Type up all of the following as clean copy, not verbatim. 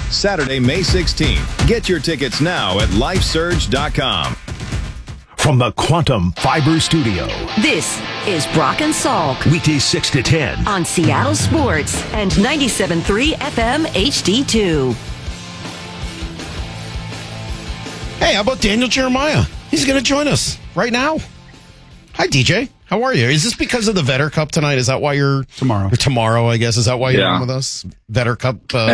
Saturday, May 16th. Get your tickets now at lifesurge.com. From the Quantum Fiber Studio. This is Brock and Salk. Weekdays 6 to 10. On Seattle Sports and 97.3 FM HD2. Hey, how about Daniel Jeremiah? He's going to join us right now. Hi, DJ. How are you? Is this because of the Vetter Cup tonight? Is that why you're... Tomorrow. Tomorrow, I guess. Is that why you're on with us? Vetter Cup?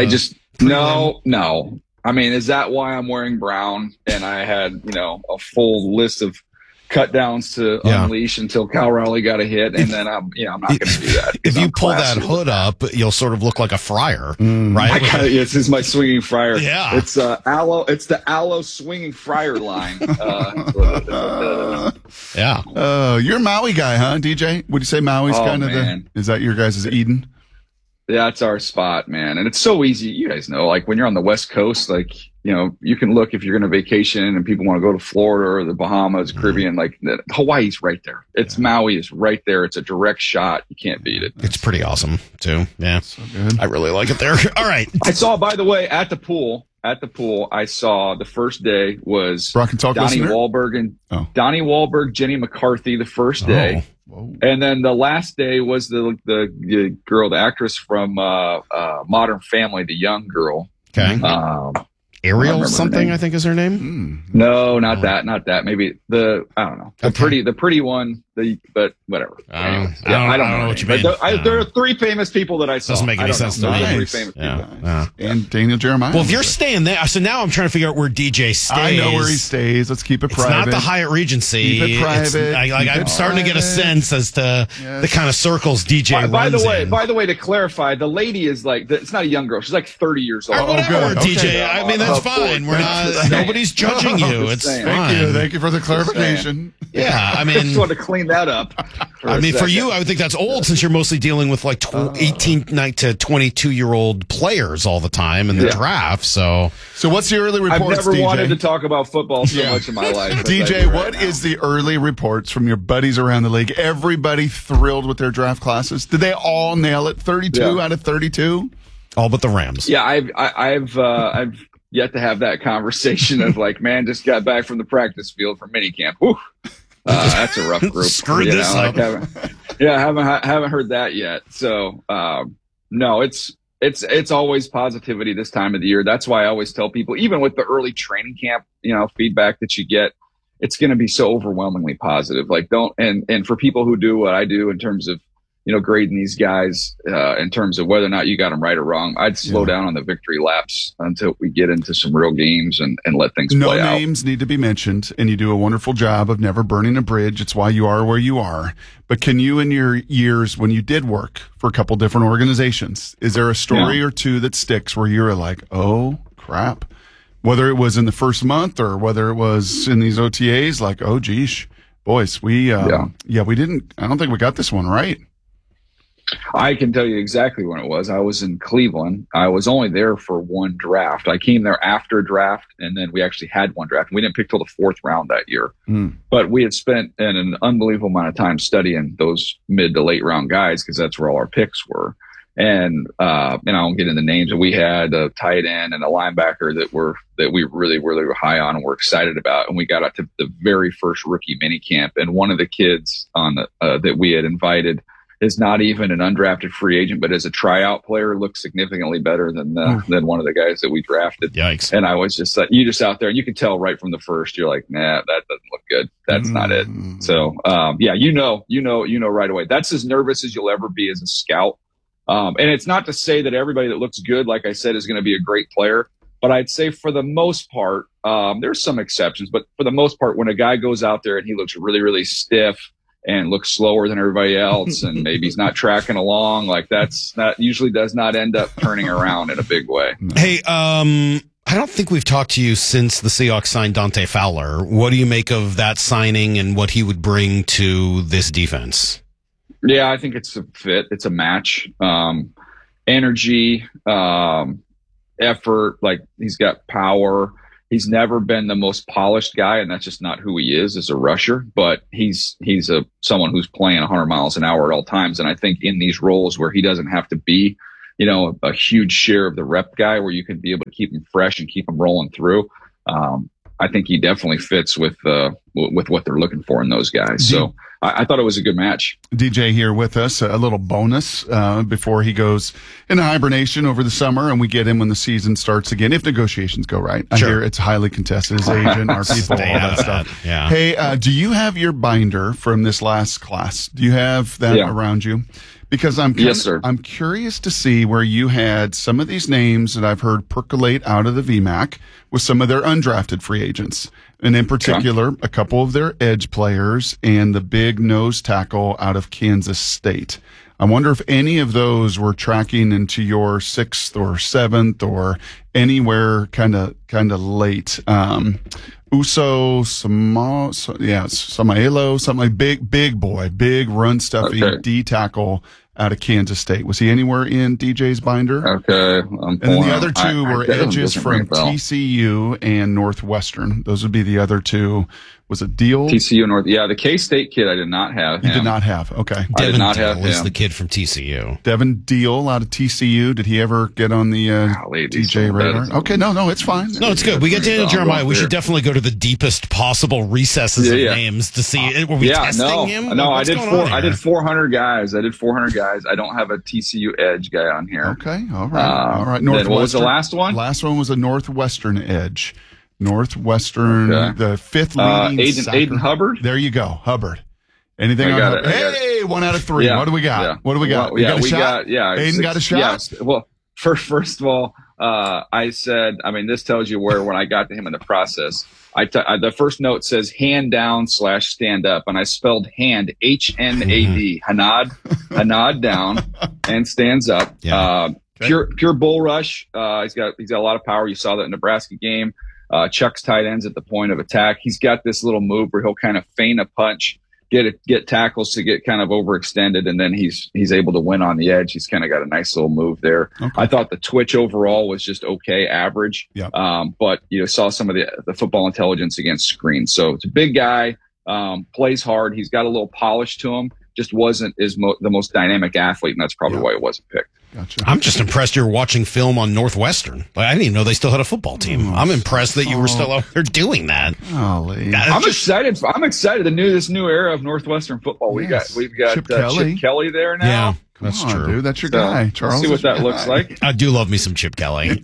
No. I mean, is that why I'm wearing brown? And I had, a full list of cut downs to unleash until Cal Raleigh got a hit, and then I'm not going to do that. If you pull that hood up, you'll sort of look like a friar, right? This is my swinging friar. Yeah, it's aloe. It's the aloe swinging friar line. You're a Maui guy, huh, DJ? Would you say Maui's kind of is that your guys' Eden? That's our spot, man. And it's so easy. You guys know, like when you're on the West Coast, you can look if you're going to vacation and people want to go to Florida or the Bahamas, Caribbean, Hawaii's right there. Maui is right there. It's a direct shot. You can't beat it. It's pretty awesome too. Yeah. So good. I really like it there. All right. I saw, by the way, at the pool, I saw the first day was Brock and Talk Donnie listener? Donnie Wahlberg, Jenny McCarthy the first day. Whoa. And then the last day was the girl, the actress from Modern Family, the young girl. Okay. Ariel something, I think is her name. No, not that. Maybe I don't know. The pretty one. But whatever. I don't know what you mean. There are three famous people that I saw. Doesn't make any sense to me. Three famous people. And Daniel Jeremiah. Well, if you're staying there, so now I'm trying to figure out where DJ stays. I know where he stays. Let's keep it private. It's not the Hyatt Regency. Keep it private. I'm starting to get a sense as to the kind of circles DJ runs By the way, to clarify, the lady is it's not a young girl. She's like 30 years old. Whatever, DJ. I mean, that's fine. We're not. Nobody's judging you. It's fine. Thank you for the clarification. Yeah, I mean, I just want to clean that up. For you, I would think that's old since you're mostly dealing with 18 to 22-year-old players all the time in the draft. So what's the early reports, I've never DJ? wanted to talk about football so much in my life. DJ, what is the early reports from your buddies around the league? Everybody thrilled with their draft classes? Did they all nail it? 32 out of 32? All but the Rams. Yeah, I've yet to have that conversation of man, just got back from the practice field for minicamp. Whew. That's a rough group. Screwed this up. Haven't heard that yet. So, no, it's always positivity this time of the year. That's why I always tell people, even with the early training camp, feedback that you get, it's going to be so overwhelmingly positive. And for people who do what I do in terms of, grading these guys, in terms of whether or not you got them right or wrong, I'd slow down on the victory laps until we get into some real games and let things play out. No names need to be mentioned, and you do a wonderful job of never burning a bridge. It's why you are where you are. But can you, in your years when you did work for a couple different organizations, is there a story or two that sticks where you're like, oh, crap? Whether it was in the first month or whether it was in these OTAs, oh, geesh, boys, we didn't, I don't think we got this one right. I can tell you exactly when it was. I was in Cleveland. I was only there for one draft. I came there after draft, and then we actually had one draft. We didn't pick till the fourth round that year. But we had spent an unbelievable amount of time studying those mid to late round guys because that's where all our picks were. And I won't get into names, but we had a tight end and a linebacker that we really, really were high on and were excited about. And we got out to the very first rookie minicamp, and one of the kids on that we had invited is not even an undrafted free agent, but as a tryout player, looks significantly better than one of the guys that we drafted. Yikes! And I was just you just out there, and you could tell right from the first, you're like, nah, that doesn't look good. That's not it. So, you know right away. That's as nervous as you'll ever be as a scout. And it's not to say that everybody that looks good, like I said, is going to be a great player. But I'd say for the most part, there's some exceptions, but for the most part, when a guy goes out there and he looks really, really stiff and looks slower than everybody else, and maybe he's not tracking along, that usually does not end up turning around in a big way. Hey, I don't think we've talked to you since the Seahawks signed Dante Fowler. What do you make of that signing and what he would bring to this defense? Yeah, I think it's a fit. It's a match. Energy, effort, he's got power. He's never been the most polished guy, and that's just not who he is as a rusher. But he's someone who's playing 100 miles an hour at all times. And I think in these roles where he doesn't have to be a huge share of the rep guy where you can be able to keep him fresh and keep him rolling through. I think he definitely fits with what they're looking for in those guys. So I thought it was a good match. DJ here with us, a little bonus before he goes into hibernation over the summer, and we get him when the season starts again, if negotiations go right. I hear it's highly contested. His agent, our people, all that stuff. Yeah. Hey, do you have your binder from this last class? Do you have that around you? Because yes, sir. I'm curious to see where you had some of these names that I've heard percolate out of the VMAC with some of their undrafted free agents. And in particular, a couple of their edge players and the big nose tackle out of Kansas State. I wonder if any of those were tracking into your 6th or 7th or anywhere kind of late. Samaelo, something like big boy, big run stuffy D tackle out of Kansas State. Was he anywhere in DJ's binder? Okay. And then the other two were edges from TCU and Northwestern. Those would be the other two. Was it Deal? TCU North. Yeah, the K-State kid I did not have. You did not have. Okay. I did not have him. Was the kid from TCU. Devin Deal out of TCU. Did he ever get on the DJ radar? Okay, no, it's fine. No, it's good. We get Daniel Jeremiah. We should definitely go to the deepest possible recesses of names to see. Were we testing him? No, I did 400 guys. I don't have a TCU edge guy on here. Okay, all right. Northwestern. What was the last one? Last one was a Northwestern edge. Northwestern, the 5th leading Aiden Hubbard. There you go, Hubbard. Anything on Hubbard? Hey, 1 out of 3. Yeah. What do we got? Yeah. What do we got? Well, Aiden got a shot? Yes. Well, first of all, I said, this tells you when I got to him in the process. The first note says hand down / stand up, and I spelled hand, HNAD, Hanad down and stands up. Yeah. Pure bull rush. He's got a lot of power. You saw that in the Nebraska game. Chuck's tight ends at the point of attack. He's got this little move where he'll kind of feign a punch, get tackles to get kind of overextended, and then he's able to win on the edge. He's kind of got a nice little move there. Okay. I thought the twitch overall was just okay, average. Yep. But saw some of the football intelligence against screens. So it's a big guy, plays hard. He's got a little polish to him. Just wasn't the most dynamic athlete, and that's probably why it wasn't picked. Gotcha. I'm just impressed you're watching film on Northwestern. I didn't even know they still had a football team. I'm impressed that you were still out there doing that. I'm excited. This new era of Northwestern football. We've got Chip Kelly there now. Yeah, that's true, dude. That's your guy, Charles. See what that looks like. I do love me some Chip Kelly.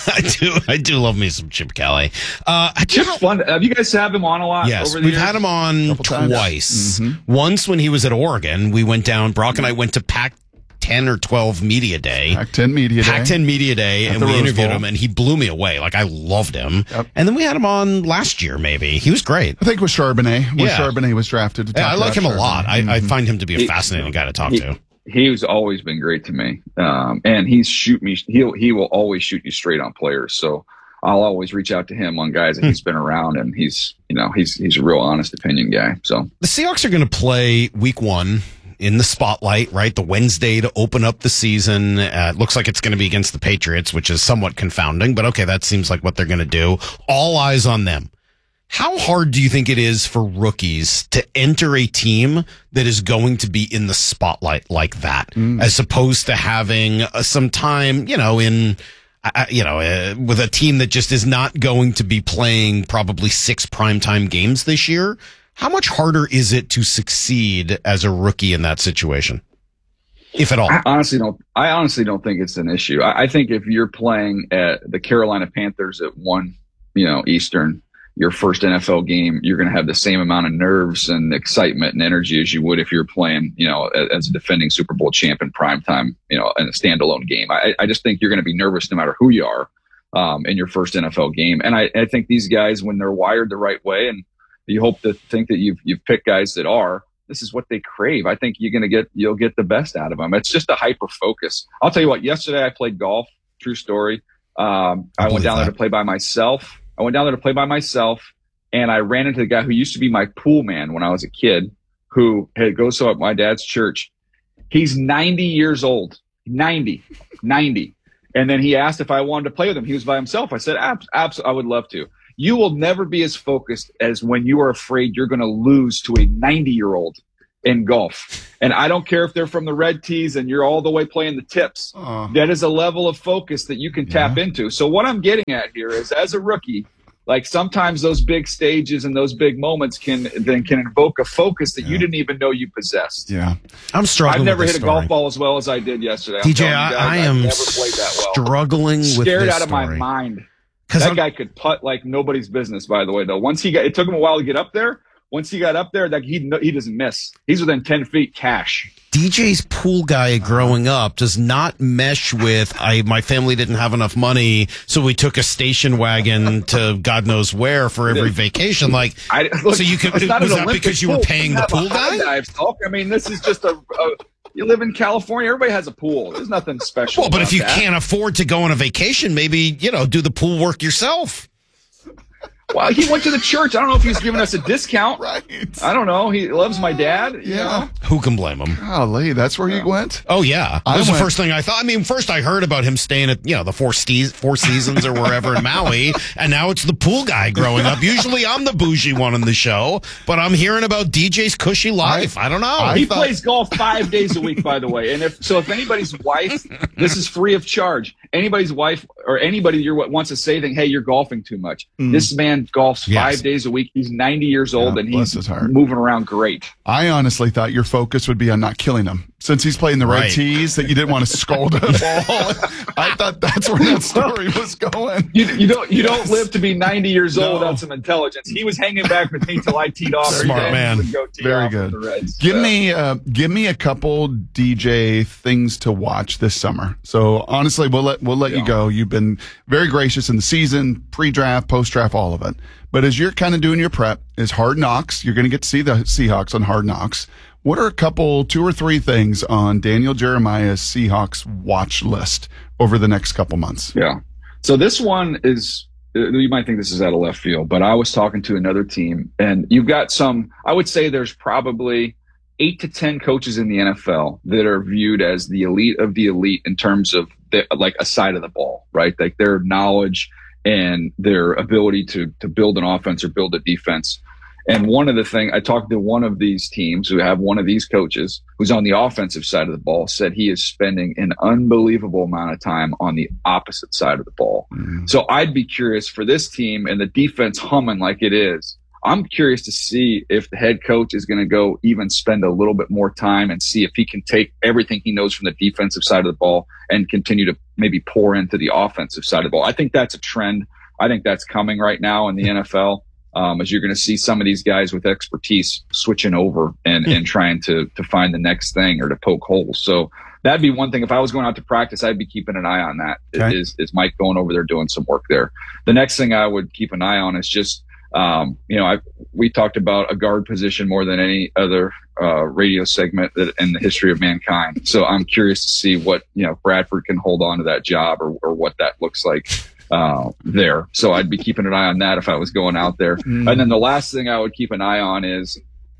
I do love me some Chip Kelly. Chip's fun. Have you guys had him on a lot? Yes, over the we've years? had him on twice. Mm-hmm. Once when he was at Oregon, we went down. Brock and I went to Pac-10 or 12 Media Day. Pac-10 Media Day. And we interviewed him, and he blew me away. I loved him. Yep. And then we had him on last year, maybe. He was great. I think with Charbonnet. Charbonnet was drafted. I like him a lot. I find him to be a fascinating guy to talk to. He's always been great to me. And he will always shoot you straight on players. So I'll always reach out to him on guys that he's been around, and he's a real honest opinion guy. So the Seahawks are going to play week 1 in the spotlight, right? The Wednesday to open up the season. It looks like it's going to be against the Patriots, which is somewhat confounding, but okay, that seems like what they're going to do. All eyes on them. How hard do you think it is for rookies to enter a team that is going to be in the spotlight like that, as opposed to having some time, with a team that just is not going to be playing probably 6 primetime games this year? How much harder is it to succeed as a rookie in that situation, if at all? I honestly don't think it's an issue. I think if you're playing at the Carolina Panthers at 1, Eastern, your first NFL game, you're going to have the same amount of nerves and excitement and energy as you would if you're playing, as a defending Super Bowl champ in primetime, in a standalone game. I just think you're going to be nervous no matter who you are in your first NFL game. And I think these guys, when they're wired the right way, and you hope to think that you've picked guys that are, this is what they crave. I think you'll get the best out of them. It's just a hyper focus. I'll tell you what, yesterday I played golf. True story. I went down there to play by myself. And I ran into the guy who used to be my pool man when I was a kid, who goes to my dad's church. He's 90 years old. 90. And then he asked if I wanted to play with him. He was by himself. I said, absolutely, I would love to. You will never be as focused as when you are afraid you're going to lose to a 90-year-old in golf. And I don't care if they're from the red tees and you're all the way playing the tips. That is a level of focus that you can tap into. So what I'm getting at here is, as a rookie, like sometimes those big stages and those big moments can invoke a focus that you didn't even know you possessed. Yeah. I'm struggling. I've never with hit this a golf story. ball as well as I did yesterday. DJ, I am never played that well. struggling with Scared this out of my story. mind. 'Cause That guy could putt like nobody's business, by the way, though. It took him a while to get up there. Once he got up there, like he doesn't miss. He's within 10 feet cash. DJ's pool guy growing up does not mesh with my family didn't have enough money, so we took a station wagon to God knows where for every vacation. Like, so you could, was that because you were paying the pool guy? I mean, this is just you live in California. Everybody has a pool. There's nothing special. Well, but if you that. can't afford to go on a vacation, maybe, do the pool work yourself. Well, he went to the church. I don't know if he was giving us a discount. Right. I don't know. He loves my dad. You know? Who can blame him? Golly, that's where you went? Oh, yeah. That was the first thing I thought. I mean, first I heard about him staying at, the Four Seasons or wherever in Maui, and now it's the pool guy growing up. Usually I'm the bougie one in the show, but I'm hearing about DJ's cushy life. I don't know. He plays golf 5 days a week, by the way. And if anybody's wife, this is free of charge. Anybody's wife or anybody wants to say anything, hey, you're golfing too much. This man golfs 5 days a week. He's 90 years old and he's moving around great. I honestly thought your focus would be on not killing him. Since he's playing the red tees, that you didn't want to scold a ball. I thought that's where that story was going. You don't live to be 90 years old without some intelligence. He was hanging back with me till I teed off. Smart man. Very good. Give me a couple DJ things to watch this summer. So honestly, we'll let you go. You've been very gracious in the season, pre-draft, post-draft, all of it. But as you're kind of doing your prep, is Hard Knocks. You're going to get to see the Seahawks on Hard Knocks. What are two or three things on Daniel Jeremiah's Seahawks watch list over the next couple months? Yeah. So this one is, you might think this is out of left field, but I was talking to another team, and you've got I would say there's probably 8 to 10 coaches in the NFL that are viewed as the elite of the elite in terms of like a side of the ball, right? Like their knowledge and their ability to build an offense or build a defense. And one of the things, I talked to one of these teams who have one of these coaches who's on the offensive side of the ball, said he is spending an unbelievable amount of time on the opposite side of the ball. So I'd be curious for this team and the defense humming like it is. I'm curious to see if the head coach is going to go even spend a little bit more time and see if he can take everything he knows from the defensive side of the ball and continue to maybe pour into the offensive side of the ball. I think that's a trend. I think that's coming right now in the NFL. As you're going to see some of these guys with expertise switching over and trying to find the next thing or to poke holes. So that'd be one thing. If I was going out to practice, I'd be keeping an eye on that. Okay. Is Mike going over there doing some work there? The next thing I would keep an eye on is just, we talked about a guard position more than any other radio segment in the history of mankind. So I'm curious to see what, Bradford can hold on to that job or what that looks like there. So I'd be keeping an eye on that if I was going out there. And then the last thing I would keep an eye on is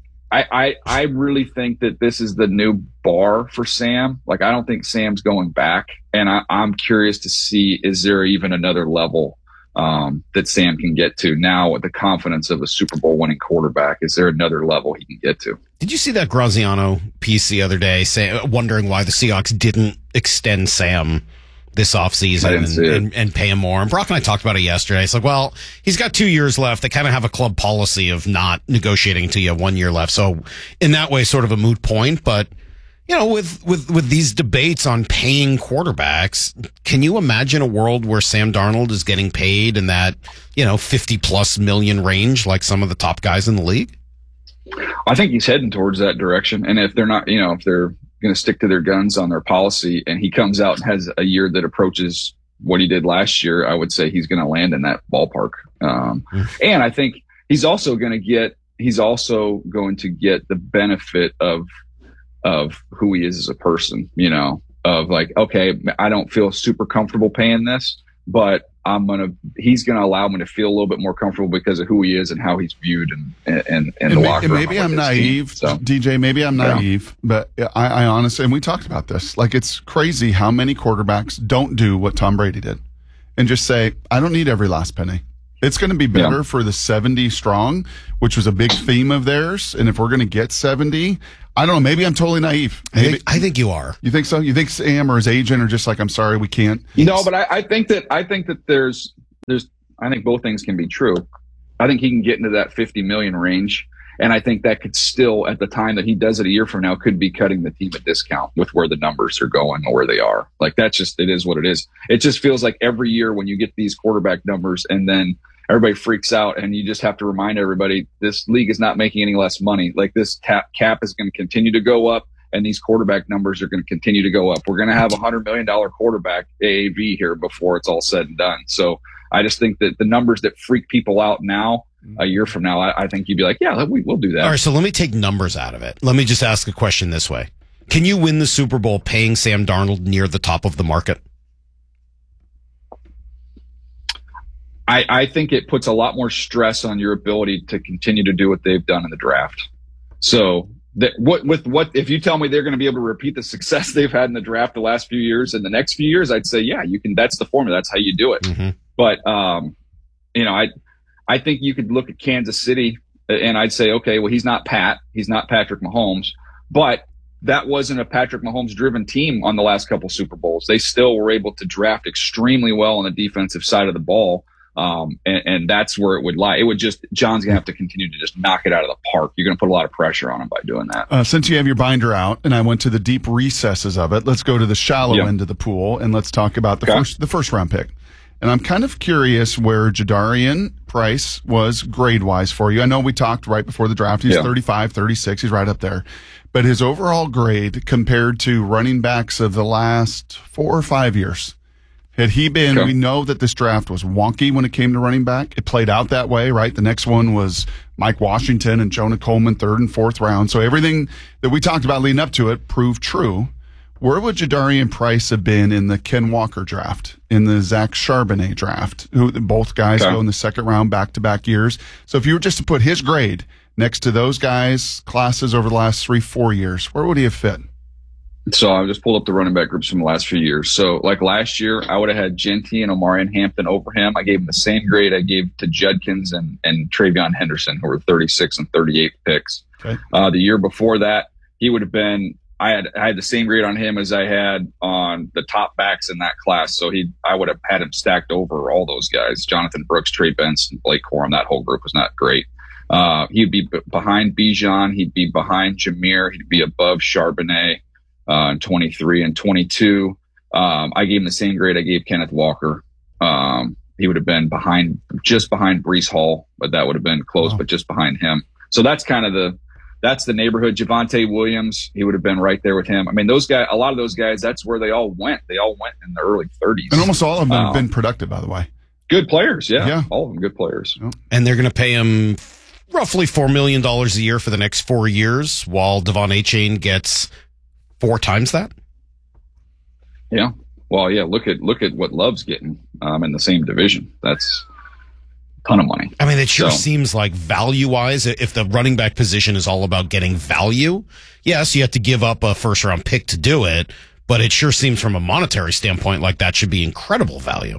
I really think that this is the new bar for Sam. Like, I don't think Sam's going back. And I'm curious to see, is there even another level that Sam can get to now with the confidence of a Super Bowl winning quarterback? Is there another level he can get to? Did you see that Graziano piece the other day wondering why the Seahawks didn't extend Sam this offseason and pay him more? And Brock and I talked about it yesterday. It's like, well, he's got 2 years left. They kind of have a club policy of not negotiating until you have 1 year left. So in that way, sort of a moot point. But, with these debates on paying quarterbacks, can you imagine a world where Sam Darnold is getting paid in that, 50 plus million range like some of the top guys in the league? I think he's heading towards that direction. And if they're not, if they're going to stick to their guns on their policy and he comes out and has a year that approaches what he did last year, I would say he's going to land in that ballpark. And I think he's also going to get the benefit of who he is as a person, of like, okay, I don't feel super comfortable paying this, but he's going to allow me to feel a little bit more comfortable because of who he is and how he's viewed and the locker room. Maybe I'm naive, DJ. Maybe I'm naive, but I honestly, and we talked about this. Like, it's crazy how many quarterbacks don't do what Tom Brady did, and just say, "I don't need every last penny. It's going to be better for the 70 strong, which was a big theme of theirs. And if we're going to get 70, I don't know. Maybe I'm totally naive. I think you are. You think so? You think Sam or his agent are just like, I'm sorry, we can't? No, but I think that there's I think both things can be true. I think he can get into that 50 million range. And I think that could still, at the time that he does it a year from now, could be cutting the team a discount with where the numbers are going or where they are. Like, that's just, it is what it is. It just feels like every year when you get these quarterback numbers and then everybody freaks out, and you just have to remind everybody, this league is not making any less money. Like, this cap is going to continue to go up, and these quarterback numbers are going to continue to go up. We're going to have $100 million quarterback AAV here before it's all said and done. So I just think that the numbers that freak people out now, a year from now, I think you'd be like, yeah, we'll do that. All right, so let me take numbers out of it. Let me just ask a question this way. Can you win the Super Bowl paying Sam Darnold near the top of the market? I think it puts a lot more stress on your ability to continue to do what they've done in the draft. So if you tell me they're going to be able to repeat the success they've had in the draft the last few years and the next few years, I'd say, yeah, you can. That's the formula. That's how you do it. Mm-hmm. But, I think you could look at Kansas City and I'd say, okay, well, he's not Patrick Mahomes, but that wasn't a Patrick Mahomes driven team on the last couple Super Bowls. They still were able to draft extremely well on the defensive side of the ball. And that's where it would lie. It would just, John's going to have to continue to just knock it out of the park. You're going to put a lot of pressure on him by doing that. Since you have your binder out and I went to the deep recesses of it, let's go to the shallow end of the pool and let's talk about the first round pick. And I'm kind of curious where Jadarian Price was grade-wise for you. I know we talked right before the draft. He's 35, 36. He's right up there. But his overall grade compared to running backs of the last 4 or 5 years, had he been, we know that this draft was wonky when it came to running back. It played out that way, right? The next one was Mike Washington and Jonah Coleman, 3rd and 4th round. So everything that we talked about leading up to it proved true. Where would Jadarian Price have been in the Ken Walker draft, in the Zach Charbonnet draft, who both guys go in the 2nd round back-to-back years? So if you were just to put his grade next to those guys' classes over the last 3-4 years, where would he have fit? So I just pulled up the running back groups from the last few years. So like last year, I would have had Genty and Omarion Hampton over him. I gave him the same grade I gave to Judkins and Travion Henderson, who were 36 and 38 picks. Okay. The year before that, he would have been, I had the same grade on him as I had on the top backs in that class. So I would have had him stacked over all those guys. Jonathan Brooks, Trey Benson, Blake Corum, that whole group was not great. He'd be behind Bijan. He'd be behind Jameer. He'd be above Charbonnet in 23 and 22. I gave him the same grade I gave Kenneth Walker. He would have been just behind Breece Hall, but that would have been close, but just behind him. So that's kind of that's the neighborhood. Javonte Williams, he would have been right there with him. I mean, those guys, a lot of those guys, that's where they all went. They all went in the early 30s. And almost all of them have been productive, by the way. Good players, yeah. All of them good players. And they're going to pay him roughly $4 million a year for the next 4 years, while Devon Achane gets 4 times that. Yeah. Well, yeah. Look at what Love's getting in the same division. That's a ton of money. I mean, it sure seems like value-wise, if the running back position is all about getting value, yes, you have to give up a first-round pick to do it, but it sure seems from a monetary standpoint like that should be incredible value.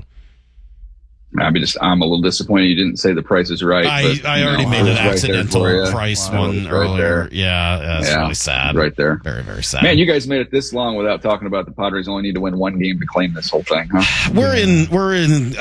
I'm a little disappointed you didn't say the Price is Right. I already made an accidental Price one earlier. Right yeah, that's really sad. Right there. Very, very sad. Man, you guys made it this long without talking about the Padres only need to win 1 game to claim this whole thing, huh? We're in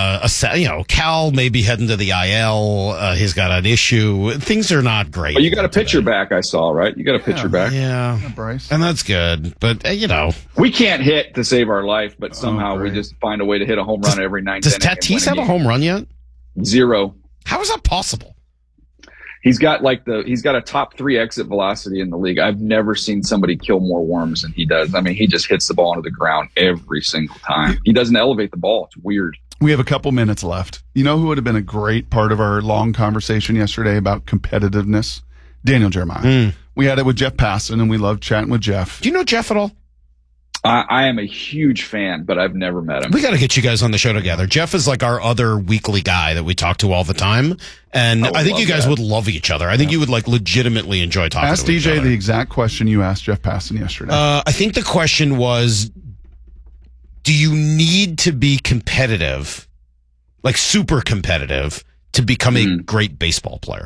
Cal may be heading to the IL. He's got an issue. Things are not great. Well, you got a pitcher back, I saw, right? You got a pitcher back. Yeah. Bryce. And that's good. But, we can't hit to save our life, but somehow we just find a way to hit a home run every 9 Does Tatis have a home run yet? 0. How is that possible? He's got a top 3 exit velocity in the league. I've never seen somebody kill more worms than he does. I mean, he just hits the ball into the ground every single time. He doesn't elevate the ball. It's weird. We have a couple minutes left. You know who would have been a great part of our long conversation yesterday about competitiveness? Daniel Jeremiah. We had it with Jeff Passan, and we loved chatting with Jeff. Do you know Jeff at all? I am a huge fan, but I've never met him. We got to get you guys on the show together. Jeff is like our other weekly guy that we talk to all the time, and I think you guys would love each other. I think you would legitimately enjoy talking to each other. Ask DJ the exact question you asked Jeff Passan yesterday. I think the question was, do you need to be competitive like super competitive, to become a great baseball player?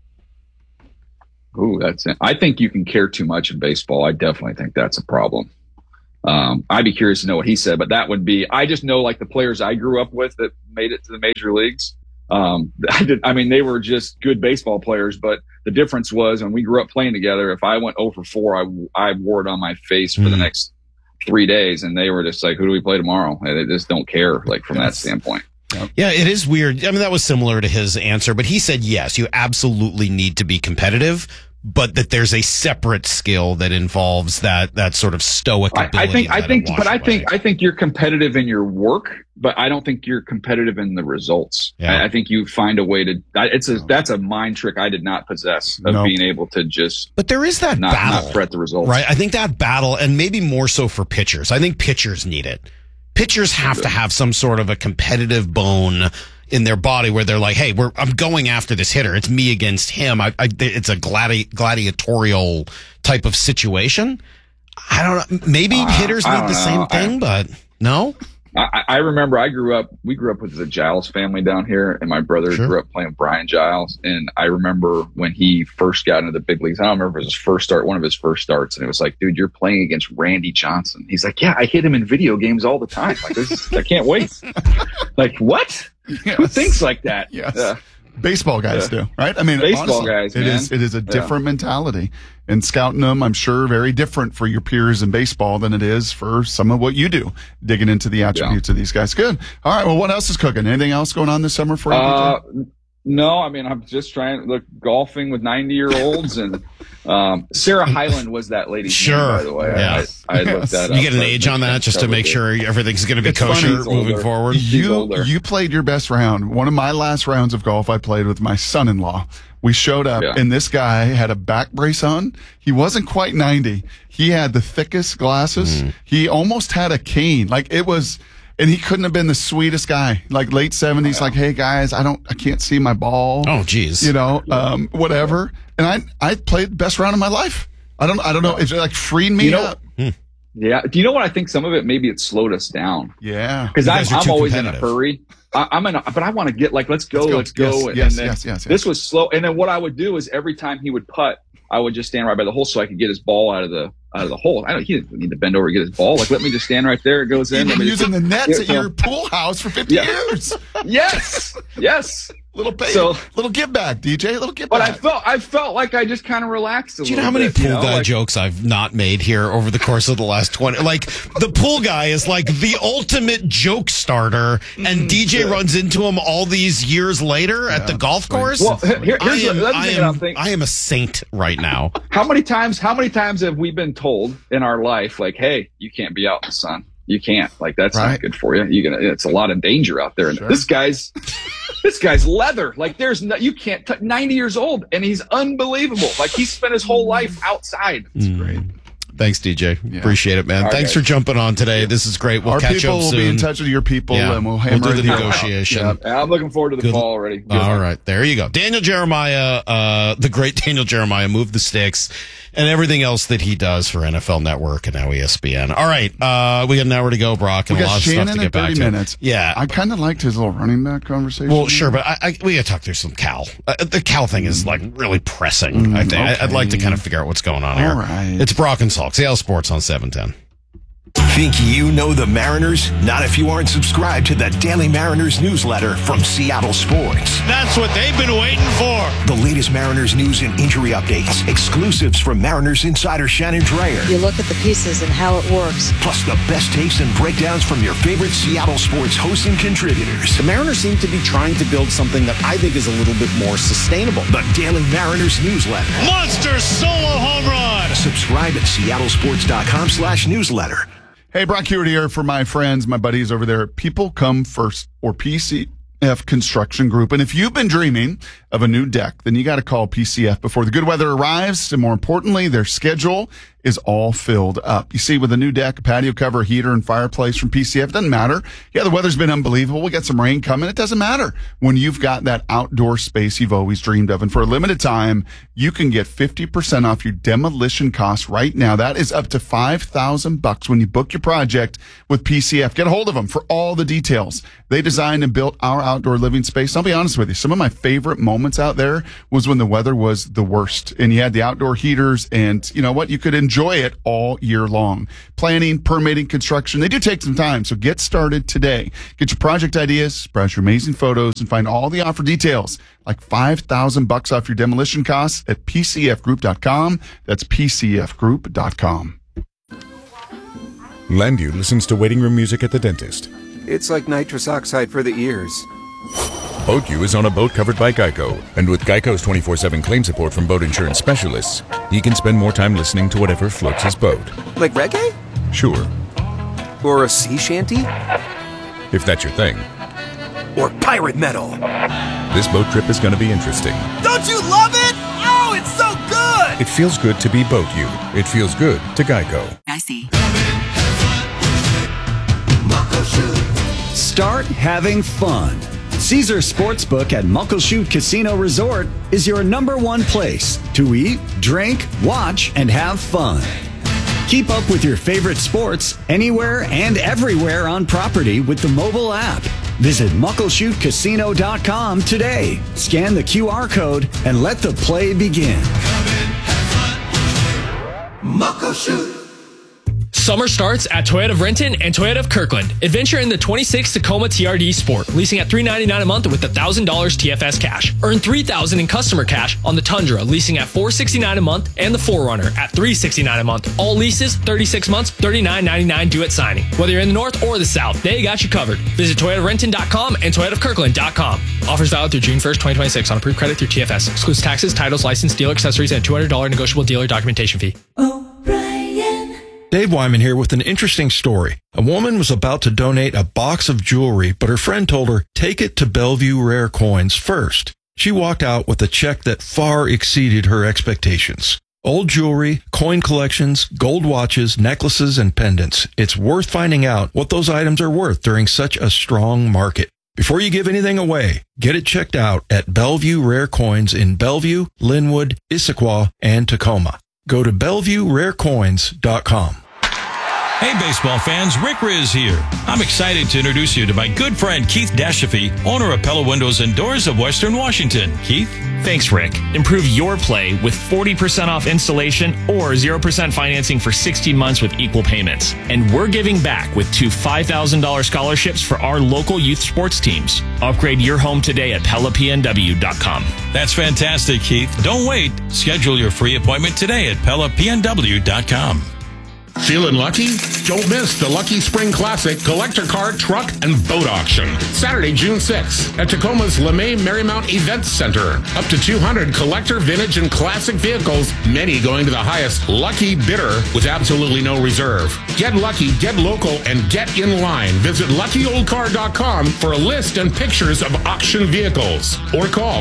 Ooh, that's it. I think you can care too much in baseball. I definitely think that's a problem. I'd be curious to know what he said, but that would be, I just know like the players I grew up with that made it to the major leagues. They were just good baseball players, but the difference was when we grew up playing together, if I went 0 for 4, I wore it on my face for the next 3 days, and they were just like, who do we play tomorrow? And they just don't care, like, from that standpoint. Yeah, it is weird. I mean, that was similar to his answer, but he said, yes, you absolutely need to be competitive, but that there's a separate skill that involves that sort of stoic ability. I think you're competitive in your work, but I don't think you're competitive in the results. Yeah. I think you find a way to. That's a mind trick I did not possess of being able to just. But there is that battle, not fret the results, right? I think that battle, and maybe more so for pitchers. I think pitchers need it. Pitchers have to have some sort of a competitive bone in their body where they're like, hey, I'm going after this hitter. It's me against him. It's a gladiatorial type of situation. I don't know. Maybe hitters need the same thing, but no. I remember we grew up with the Giles family down here, and my brother grew up playing Brian Giles. And I remember when he first got into the big leagues, I don't remember if it was one of his first starts. And it was like, dude, you're playing against Randy Johnson. He's like, yeah, I hit him in video games all the time. Like, I can't wait. Like, what? Yes. Who thinks like that? Yes. Baseball guys do, right? I mean, baseball guys, man. It is a different mentality. And scouting them, I'm sure, very different for your peers in baseball than it is for some of what you do, digging into the attributes of these guys. Good. All right. Well, what else is cooking? Anything else going on this summer for you? DJ? No, I mean, I'm just trying to look golfing with 90-year-olds, and Sarah Hyland was that lady's name, by the way. Yeah. I looked that up. You get an age on that just to make sure everything's going to be kosher moving forward. You played your best round. One of my last rounds of golf I played with my son-in-law. We showed up, and this guy had a back brace on. He wasn't quite 90. He had the thickest glasses. He almost had a cane. Like, it was... And he couldn't have been the sweetest guy, like late 70s, like, hey guys, I can't see my ball. Oh, geez. Whatever. And I played best round of my life. I don't know. It's like freed me up. Yeah. Do you know what I think? Some of it, maybe it slowed us down. Yeah. Because I'm always in a hurry. But I want to get like, let's go. Yes. This was slow. And then what I would do is every time he would putt, I would just stand right by the hole so I could get his ball out of the hole. He didn't need to bend over to get his ball. Like, let me just stand right there. It goes in. You've been using the nets at your pool house for 50 years. Yes. Little give back, DJ. Little give back. But I felt like I just kind of relaxed a little bit. Do you know how many pool guy jokes I've not made here over the course of the last 20? Like, the pool guy is like the ultimate joke starter, and DJ runs into him all these years later at the golf course. Well, here's the thing I'm thinking. I am a saint right now. How many times have we been told in our life, like, hey, you can't be out in the sun? You can't. Like, that's not good for you. It's a lot of danger out there. And this guy's leather. Like, you can't 90 years old, and he's unbelievable. Like, he spent his whole life outside. It's great. Thanks, DJ. Appreciate it, man. Thanks for jumping on today. This is great. We'll catch up soon. Our people will be in touch with your people, and we'll hammer do the negotiation. I'm looking forward to the fall already. All right. There you go. Daniel Jeremiah, the great Daniel Jeremiah, moved the sticks, and everything else that he does for NFL Network and now ESPN. All right. We got an hour to go, Brock, and a lot of stuff to get back to. 30 minutes. Yeah. I kind of liked his little running back conversation. Well, sure, but we got to talk through some Cal. The Cal thing is like really pressing, I think. Okay. I'd like to kind of figure out what's going on here. All right. It's Brock and Salk, Seattle Sports on 710. Think you know the Mariners? Not if you aren't subscribed to the Daily Mariners newsletter from Seattle Sports. That's what they've been waiting for. The latest Mariners news and injury updates, exclusives from Mariners insider Shannon Dreyer. You look at the pieces and how it works. Plus the best takes and breakdowns from your favorite Seattle Sports hosts and contributors. The Mariners seem to be trying to build something that I think is a little bit more sustainable. The Daily Mariners newsletter. Monster solo home run. Subscribe at seattlesports.com/newsletter. Hey, Brock Hewitt here for my friends, my buddies over there at People Come First, or PCF Construction Group. And if you've been dreaming of a new deck, then you got to call PCF before the good weather arrives. And more importantly, their schedule is all filled up. You see, with a new deck, patio cover, heater, and fireplace from PCF, it doesn't matter. Yeah, the weather's been unbelievable. We got some rain coming. It doesn't matter when you've got that outdoor space you've always dreamed of. And for a limited time, you can get 50% off your demolition costs right now. That is up to $5,000 when you book your project with PCF. Get a hold of them for all the details. They designed and built our outdoor living space. I'll be honest with you. Some of my favorite moments out there was when the weather was the worst and you had the outdoor heaters, and you know what? You could enjoy it all year long. Planning, permitting, construction, they do take some time. So get started today. Get your project ideas, browse your amazing photos, and find all the offer details like $5,000 off your demolition costs at PCFgroup.com. That's PCFgroup.com. Landu listens to waiting room music at the dentist. It's like nitrous oxide for the ears. BoatU is on a boat covered by Geico, and with Geico's 24/7 claim support from boat insurance specialists, he can spend more time listening to whatever floats his boat. Like reggae? Sure. Or a sea shanty? If that's your thing. Or pirate metal? This boat trip is going to be interesting. Don't you love it? Oh, it's so good! It feels good to be BoatU. It feels good to Geico. I see. Start having fun. Caesar Sportsbook at Muckleshoot Casino Resort is your #1 place to eat, drink, watch, and have fun. Keep up with your favorite sports anywhere and everywhere on property with the mobile app. Visit MuckleshootCasino.com today. Scan the QR code and let the play begin. Muckleshoot. Summer starts at Toyota of Renton and Toyota of Kirkland. Adventure in the 26 Tacoma TRD Sport, leasing at $399 a month with $1,000 TFS cash. Earn $3,000 in customer cash on the Tundra, leasing at $469 a month, and the 4Runner at $369 a month. All leases, 36 months, $39.99 due at signing. Whether you're in the north or the south, they got you covered. Visit ToyotaRenton.com and ToyotaofKirkland.com. Offers valid through June 1st, 2026 on approved credit through TFS. Excludes taxes, titles, license, dealer accessories, and $200 negotiable dealer documentation fee. Dave Wyman here with an interesting story. A woman was about to donate a box of jewelry, but her friend told her, take it to Bellevue Rare Coins first. She walked out with a check that far exceeded her expectations. Old jewelry, coin collections, gold watches, necklaces, and pendants. It's worth finding out what those items are worth during such a strong market. Before you give anything away, get it checked out at Bellevue Rare Coins in Bellevue, Linwood, Issaquah, and Tacoma. Go to BellevueRareCoins.com. Hey, baseball fans, Rick Riz here. I'm excited to introduce you to my good friend Keith Dashafee, owner of Pella Windows and Doors of Western Washington. Keith? Thanks, Rick. Improve your play with 40% off installation or 0% financing for 16 months with equal payments. And we're giving back with 2 $5,000 scholarships for our local youth sports teams. Upgrade your home today at PellaPNW.com. That's fantastic, Keith. Don't wait. Schedule your free appointment today at PellaPNW.com. Feeling lucky? Don't miss the Lucky Spring Classic Collector Car, Truck, and Boat Auction. Saturday, June 6th at Tacoma's LeMay Marymount Events Center. Up to 200 collector, vintage, and classic vehicles, many going to the highest lucky bidder with absolutely no reserve. Get lucky, get local, and get in line. Visit LuckyOldCar.com for a list and pictures of auction vehicles. Or call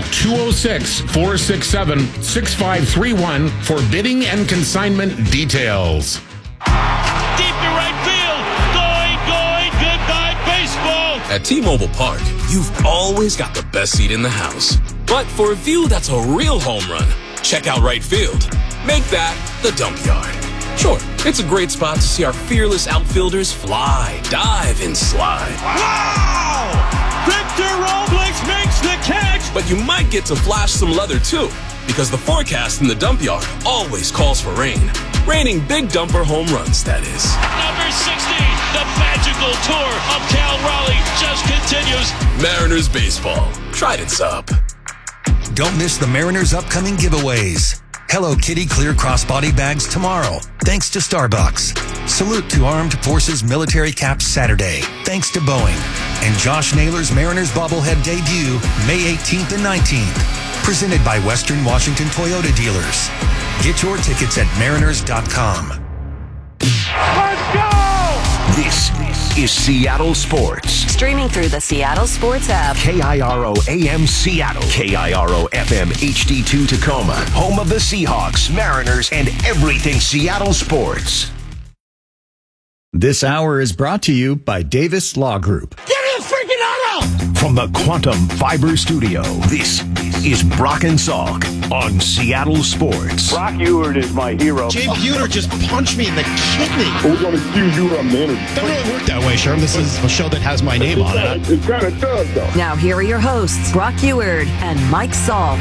206-467-6531 for bidding and consignment details. Deep to right field. Going. Goodbye, baseball. At T-Mobile Park, you've always got the best seat in the house. But for a view that's a real home run, check out right field. Make that the dump yard. Sure, it's a great spot to see our fearless outfielders fly, dive, and slide. Wow! Victor Robles makes the catch! But you might get to flash some leather too, because the forecast in the dump yard always calls for rain. Raining big dumper home runs, that is. Number 60, the magical tour of Cal Raleigh just continues. Mariners baseball. Trident's up. Don't miss the Mariners' upcoming giveaways. Hello Kitty clear crossbody bags tomorrow, thanks to Starbucks. Salute to Armed Forces Military Caps Saturday, thanks to Boeing. And Josh Naylor's Mariners bobblehead debut, May 18th and 19th. Presented by Western Washington Toyota Dealers. Get your tickets at Mariners.com. Let's go! This is Seattle Sports. Streaming through the Seattle Sports app. KIRO AM Seattle. KIRO FM HD2 Tacoma. Home of the Seahawks, Mariners, and everything Seattle sports. This hour is brought to you by Davis Law Group. Get me a freaking auto! From the Quantum Fiber Studio, this is Brock and Salk on Seattle Sports. Brock Ewert is my hero. Jay Buhner just punched me in the kidney. We're going to accuse you of manager. Doesn't really work that way, Sherm. This is a show that has my name on it. It kind of does, though. Now here are your hosts, Brock Ewert and Mike Salk.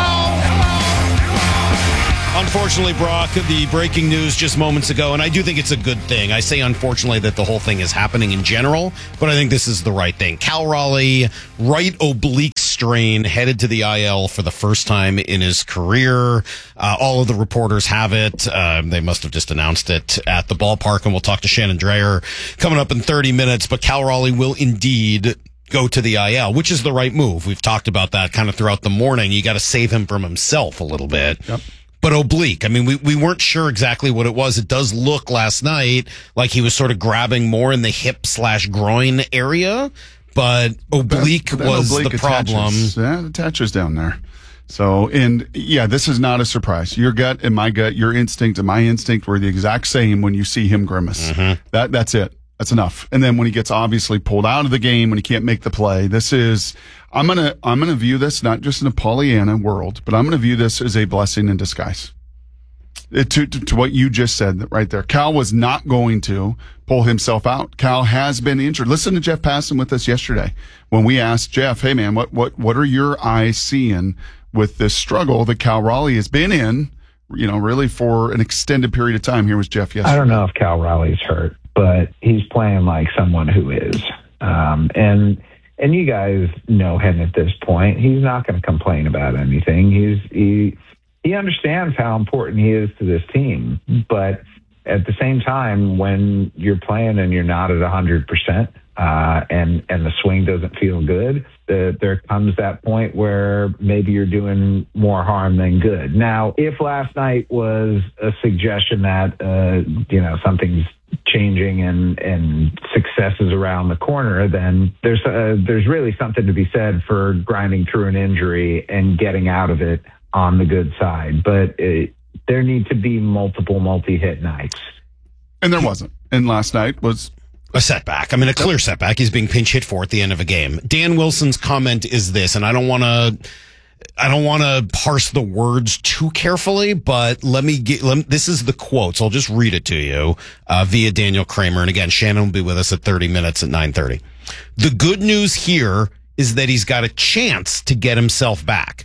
Unfortunately, Brock, the breaking news just moments ago, and I do think it's a good thing. I say unfortunately that the whole thing is happening in general, but I think this is the right thing. Cal Raleigh, right oblique strain, headed to the IL for the first time in his career. All of the reporters have it. They must have just announced it at the ballpark, and we'll talk to Shannon Dreyer coming up in 30 minutes, but Cal Raleigh will indeed go to the IL, which is the right move. We've talked about that kind of throughout the morning. You got to save him from himself a little bit. Yep. But oblique, I mean, we weren't sure exactly what it was. It does look last night like he was sort of grabbing more in the hip/groin area, but oblique was the problem. Yeah, it attaches down there. So, and yeah, this is not a surprise. Your gut and my gut, your instinct and my instinct were the exact same when you see him grimace. Mm-hmm. That's it. That's enough. And then when he gets obviously pulled out of the game, when he can't make the play, this is, I'm gonna view this not just in a Pollyanna world, but I'm gonna view this as a blessing in disguise. To what you just said right there. Cal was not going to pull himself out. Cal has been injured. Listen to Jeff Passan with us yesterday when we asked Jeff, hey man, what are your eyes seeing with this struggle that Cal Raleigh has been in, you know, really for an extended period of time? Here was Jeff yesterday. I don't know if Cal Raleigh's hurt, but he's playing like someone who is. And you guys know him at this point. He's not going to complain about anything. He understands how important he is to this team. But at the same time, when you're playing and you're not at 100%, and the swing doesn't feel good, there comes that point where maybe you're doing more harm than good. Now, if last night was a suggestion that, something's changing and success is around the corner, then there's really something to be said for grinding through an injury and getting out of it on the good side. But there need to be multiple multi-hit nights. And there wasn't. And last night was a setback. I mean, a clear setback. He's being pinch hit for at the end of a game. Dan Wilson's comment is this, and I don't want to parse the words too carefully, but this is the quote, so I'll just read it to you via Daniel Kramer. And again, Shannon will be with us at 30 minutes at 9:30. The good news here is that he's got a chance to get himself back,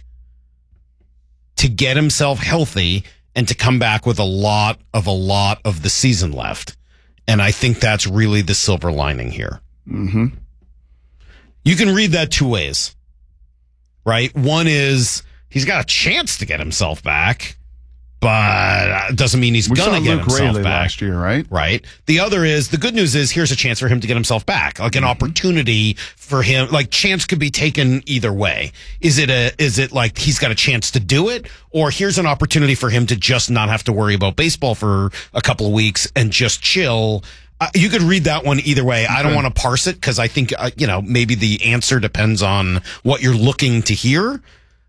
to get himself healthy, and to come back with a lot of the season left. And I think that's really the silver lining here. Mm-hmm. You can read that two ways, right? One is he's got a chance to get himself back, but it doesn't mean he's going to get himself back. Last year, right? Right. The other is, the good news is, here's a chance for him to get himself back, like an opportunity for him. Like, chance could be taken either way. Is it like he's got a chance to do it, or here's an opportunity for him to just not have to worry about baseball for a couple of weeks and just chill? You could read that one either way. Okay. I don't want to parse it because I think, maybe the answer depends on what you're looking to hear.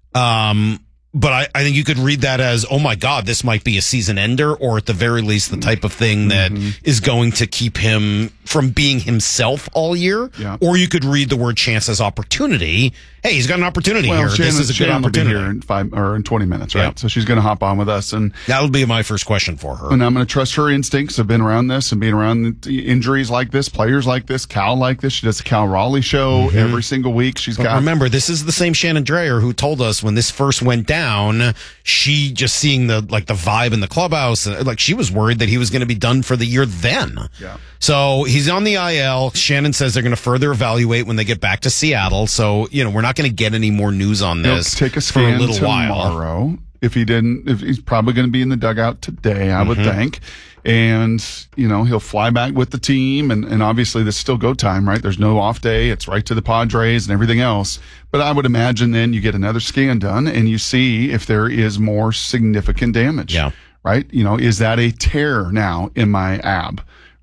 But I think you could read that as, oh my God, this might be a season ender, or at the very least, the type of thing that is going to keep him from being himself all year. Yeah. Or you could read the word chance as opportunity. Hey, he's got an opportunity here. This is a good opportunity. Will be here in 20 minutes, right? Yep. So she's going to hop on with us, and that'll be my first question for her. And I'm going to trust her instincts of being around this and being around injuries like this, players like this, Cal like this. She does the Cal Raleigh show every single week. Remember, this is the same Shannon Dreyer who told us when this first went down, she just seeing the vibe in the clubhouse, like she was worried that he was going to be done for the year then. Yeah. So he's on the IL. Shannon says they're going to further evaluate when they get back to Seattle. So, we're not going to get any more news on this. He'll take a scan for a little tomorrow. While. If he's probably going to be in the dugout today, I would think. And, he'll fly back with the team. And obviously there's still go time, right? There's no off day. It's right to the Padres and everything else. But I would imagine then you get another scan done and you see if there is more significant damage. Yeah. Right? Is that a tear now in my ab?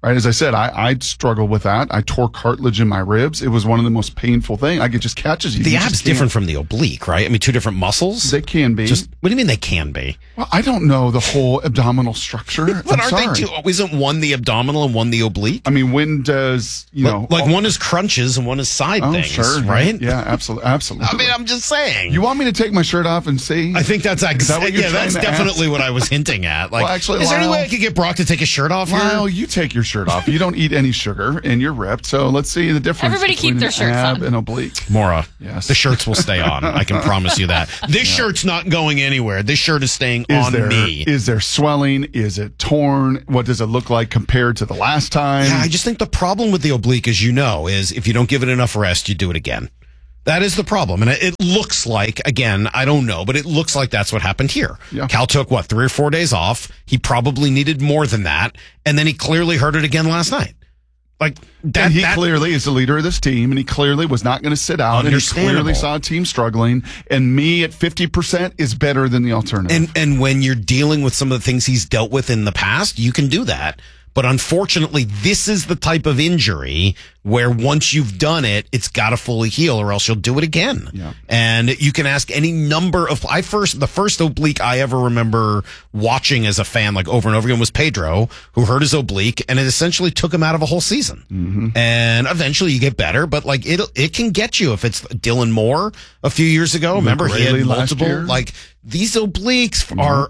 Right, as I said, I struggled with that. I tore cartilage in my ribs. It was one of the most painful things. It just catches you. The ab's different from the oblique, right? I mean, two different muscles. They can be. What do you mean they can be? Well, I don't know the whole abdominal structure. But aren't they two? Isn't one the abdominal and one the oblique? I mean, when does one is crunches and one is side things, sure, right? Yeah, absolutely. I mean, I'm just saying. You want me to take my shirt off and see? I think that's that's definitely what I was hinting at. Like, well, actually, is there any way I could get Brock to take his shirt off? Well, you take your shirt off. You don't eat any sugar and you're ripped. So let's see the difference. Everybody keep their shirts ab on. and oblique. Maura, yes, the shirts will stay on. I can promise you that. This shirt's not going anywhere. This shirt is staying on me. Is there swelling? Is it torn? What does it look like compared to the last time? Yeah, I just think the problem with the oblique, as you know, is if you don't give it enough rest, you do it again. That is the problem. And it looks like, again, I don't know, but it looks like that's what happened here. Yeah. Cal took, 3 or 4 days off. He probably needed more than that. And then he clearly hurt it again last night. Like that, and he clearly is the leader of this team, and he clearly was not going to sit out. And he clearly saw a team struggling. And me at 50% is better than the alternative. And when you're dealing with some of the things he's dealt with in the past, you can do that. But unfortunately, this is the type of injury where once you've done it, it's got to fully heal or else you'll do it again. Yeah. And you can ask any number of, the first oblique I ever remember watching as a fan, like over and over again, was Pedro, who hurt his oblique, and it essentially took him out of a whole season. Mm-hmm. And eventually you get better, but like it can get you. If it's Dylan Moore a few years ago, remember he had multiple, like, these obliques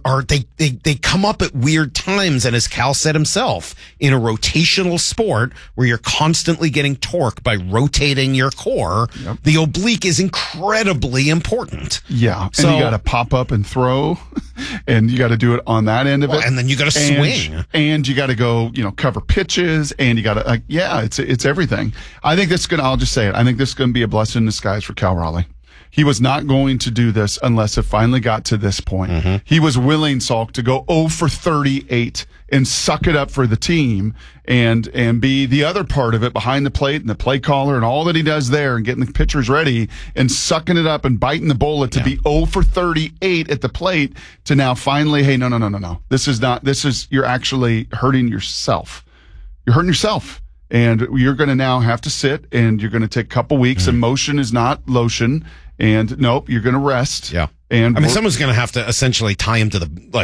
they come up at weird times. And as Cal said himself, in a rotational sport where you're constantly getting torque by rotating your core, the oblique is incredibly important. Yeah. So, and you got to pop up and throw, and you got to do it on that end of it. And then you got to swing. And you got to go, cover pitches, and you got to, it's everything. I think I'll just say it. I think this is going to be a blessing in disguise for Cal Raleigh. He was not going to do this unless it finally got to this point. Mm-hmm. He was willing, Salk, to go 0 for 38 and suck it up for the team and be the other part of it behind the plate and the play caller and all that he does there and getting the pitchers ready and sucking it up and biting the bullet to be 0 for 38 at the plate to now finally, hey, no. You're actually hurting yourself. You're hurting yourself. And you're going to now have to sit and you're going to take a couple weeks and motion is not lotion. And nope, you're going to rest. Yeah. And someone's going to have to essentially tie him to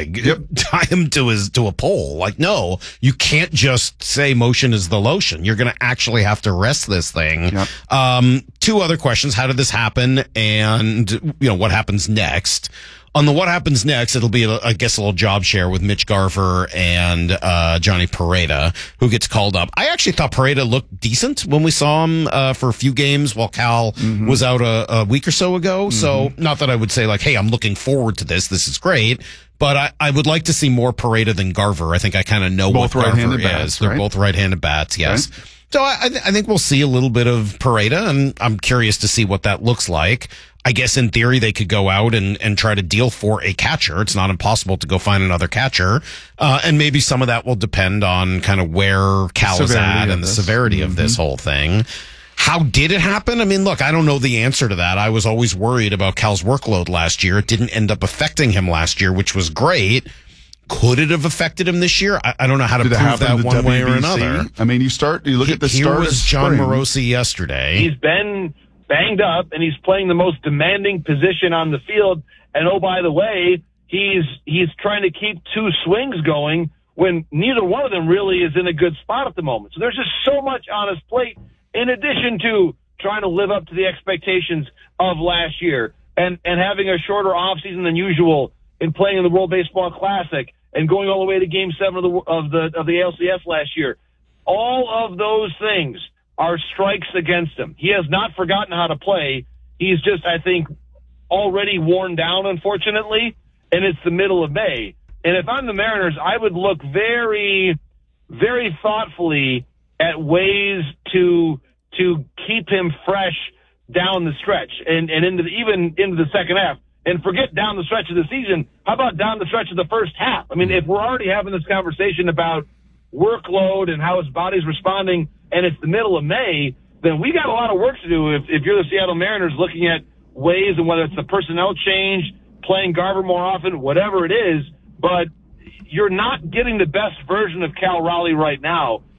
tie him to a pole. Like, no, you can't just say motion is the lotion. You're going to actually have to rest this thing. Yep. 2 other questions. How did this happen? And, what happens next? On the what happens next, it'll be, I guess, a little job share with Mitch Garver and Johnny Pareda, who gets called up. I actually thought Pareda looked decent when we saw him for a few games while Cal was out a week or so ago. So not that I would say, like, hey, I'm looking forward to this. This is great. But I would like to see more Pareda than Garver. I think I kind of know both what Garver is. Bats, They're right? both right-handed bats, yes. Right. So I think we'll see a little bit of Pareda, and I'm curious to see what that looks like. I guess in theory they could go out and try to deal for a catcher. It's not impossible to go find another catcher. And maybe some of that will depend on kind of where Cal is at and the severity of this whole thing. How did it happen? I mean, look, I don't know the answer to that. I was always worried about Cal's workload last year. It didn't end up affecting him last year, which was great. Could it have affected him this year? I don't know how to prove that one way or another. I mean, you look at the start. Here was John Morosi yesterday. He's been banged up, and he's playing the most demanding position on the field. And oh, by the way, he's trying to keep 2 swings going when neither one of them really is in a good spot at the moment. So there's just so much on his plate, in addition to trying to live up to the expectations of last year and having a shorter offseason than usual in playing in the World Baseball Classic and going all the way to Game 7 of the ALCS last year. All of those things are strikes against him. He has not forgotten how to play. He's just, I think, already worn down, unfortunately, and it's the middle of May. And if I'm the Mariners, I would look very, very thoughtfully at ways to keep him fresh down the stretch and even into the second half. And forget down the stretch of the season. How about down the stretch of the first half? I mean, if we're already having this conversation about workload and how his body's responding, and it's the middle of May, then we got a lot of work to do if you're the Seattle Mariners looking at ways, and whether it's the personnel change, playing Garver more often, whatever it is, but you're not getting the best version of Cal Raleigh right now.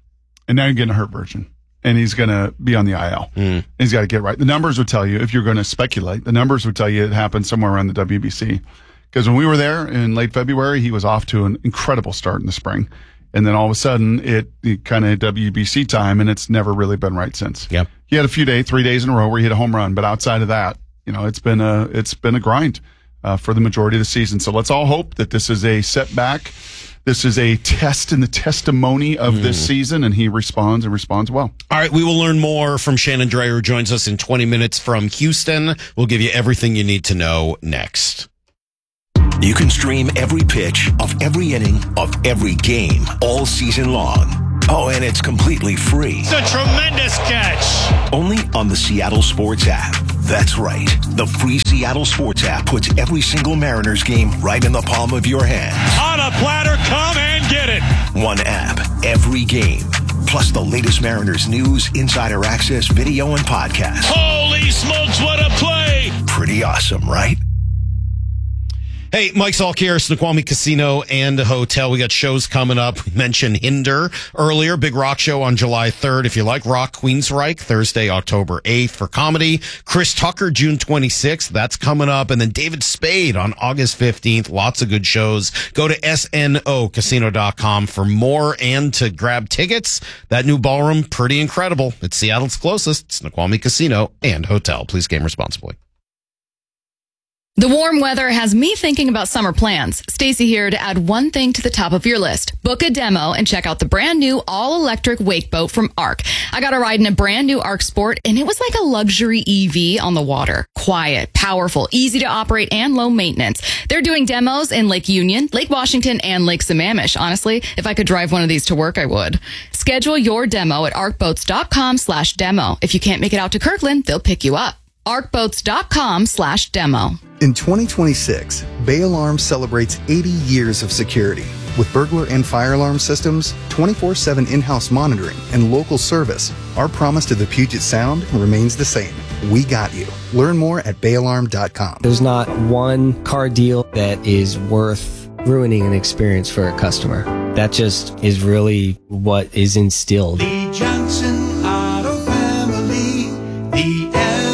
and now you're getting a hurt version. And he's going to be on the IL. He's got to get right. The numbers would tell you, if you're going to speculate, the numbers would tell you it happened somewhere around the WBC. Because when we were there in late February, he was off to an incredible start in the spring. And then all of a sudden, it kind of WBC time, and it's never really been right since. Yep. He had 3 days in a row where he hit a home run. But outside of that, it's been a grind for the majority of the season. So let's all hope that this is a setback. This is a test in the testimony of this season, and he responds well. All right, we will learn more from Shannon Drayer, who joins us in 20 minutes from Houston. We'll give you everything you need to know next. You can stream every pitch of every inning of every game all season long. Oh, and it's completely free. It's a tremendous catch. Only on the Seattle Sports app. That's right. The free Seattle Sports app puts every single Mariners game right in the palm of your hand. On a platter, come and get it. One app, every game. Plus the latest Mariners news, insider access, video, and podcast. Holy smokes, what a play. Pretty awesome, right? Hey, Mike Salk here, Snoqualmie Casino and Hotel. We got shows coming up. We mentioned Hinder earlier. Big rock show on July 3rd. If you like rock, Queensryche, Thursday, October 8th for comedy. Chris Tucker, June 26th. That's coming up. And then David Spade on August 15th. Lots of good shows. Go to snocasino.com for more and to grab tickets. That new ballroom, pretty incredible. It's Seattle's closest, Snoqualmie Casino and Hotel. Please game responsibly. The warm weather has me thinking about summer plans. Stacy here to add one thing to the top of your list. Book a demo and check out the brand new all-electric wake boat from ARC. I got a ride in a brand new ARC Sport, and it was like a luxury EV on the water. Quiet, powerful, easy to operate, and low maintenance. They're doing demos in Lake Union, Lake Washington, and Lake Sammamish. Honestly, if I could drive one of these to work, I would. Schedule your demo at arcboats.com/demo. If you can't make it out to Kirkland, they'll pick you up. arcboats.com/demo. In 2026, Bay Alarm celebrates 80 years of security. With burglar and fire alarm systems, 24/7 in-house monitoring, and local service, our promise to the Puget Sound remains the same. We got you. Learn more at bayalarm.com. There's not one car deal that is worth ruining an experience for a customer. That just is really what is instilled. Lee Johnson Auto Family, the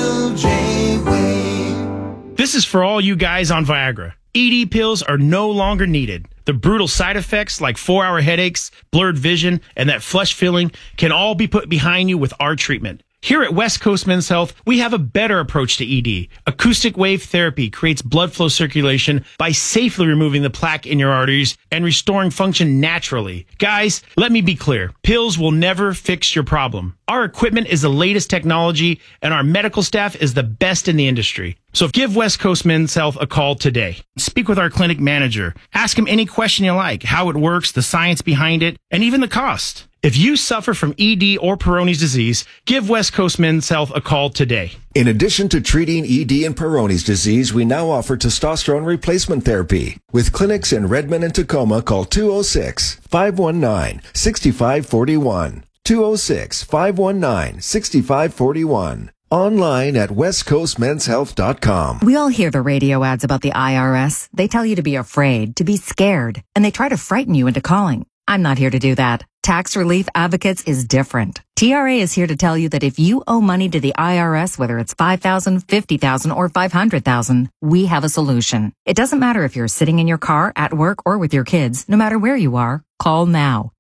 LJ way. This is for all you guys on Viagra. ED pills are no longer needed. The brutal side effects like 4-hour headaches, blurred vision, and that flush feeling can all be put behind you with our treatment. Here at West Coast Men's Health, we have a better approach to ED. Acoustic wave therapy creates blood flow circulation by safely removing the plaque in your arteries and restoring function naturally. Guys, let me be clear. Pills will never fix your problem. Our equipment is the latest technology, and our medical staff is the best in the industry. So give West Coast Men's Health a call today. Speak with our clinic manager. Ask him any question you like, how it works, the science behind it, and even the cost. If you suffer from ED or Peyronie's disease, give West Coast Men's Health a call today. In addition to treating ED and Peyronie's disease, we now offer testosterone replacement therapy. With clinics in Redmond and Tacoma, call 206-519-6541. 206-519-6541. Online at westcoastmenshealth.com. We all hear the radio ads about the IRS. They tell you to be afraid, to be scared, and they try to frighten you into calling. I'm not here to do that. Tax Relief Advocates is different. TRA is here to tell you that if you owe money to the IRS, whether it's $5,000, $50,000, or $500,000, we have a solution. It doesn't matter if you're sitting in your car, at work, or with your kids. No matter where you are, call now.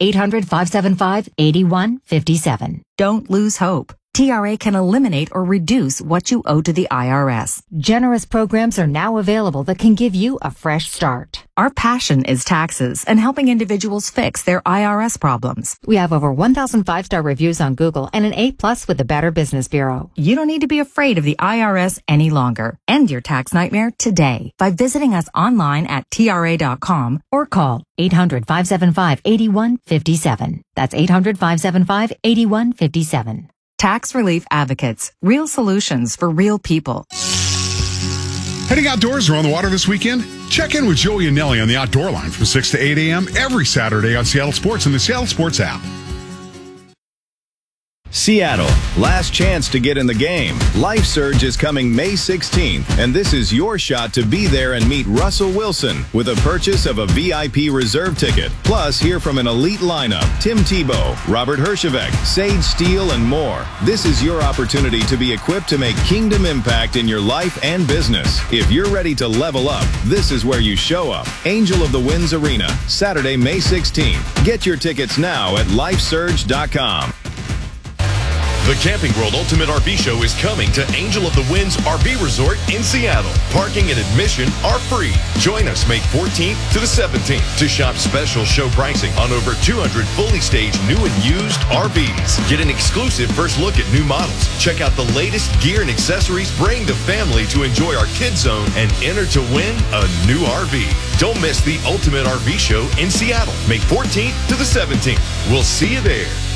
800-575-8157. Don't lose hope. TRA can eliminate or reduce what you owe to the IRS. Generous programs are now available that can give you a fresh start. Our passion is taxes and helping individuals fix their IRS problems. We have over 1,000 5-star reviews on Google and an A+ with the Better Business Bureau. You don't need to be afraid of the IRS any longer. End your tax nightmare today by visiting us online at TRA.com or call 800-575-8157. That's 800-575-8157. Tax Relief Advocates. Real solutions for real people. Heading outdoors or on the water this weekend? Check in with Joey and Nelly on the Outdoor Line from 6 to 8 a.m. every Saturday on Seattle Sports and the Seattle Sports app. Seattle, last chance to get in the game. LifeSurge is coming May 16th, and this is your shot to be there and meet Russell Wilson with a purchase of a VIP reserve ticket. Plus, hear from an elite lineup, Tim Tebow, Robert Herjavec, Sage Steele, and more. This is your opportunity to be equipped to make kingdom impact in your life and business. If you're ready to level up, this is where you show up. Angel of the Winds Arena, Saturday, May 16th. Get your tickets now at lifesurge.com. The Camping World Ultimate RV Show is coming to Angel of the Winds RV Resort in Seattle. Parking and admission are free. Join us May 14th to the 17th to shop special show pricing on over 200 fully staged new and used RVs. Get an exclusive first look at new models. Check out the latest gear and accessories. Bring the family to enjoy our Kids Zone and enter to win a new RV. Don't miss the Ultimate RV Show in Seattle, May 14th to the 17th. We'll see you there.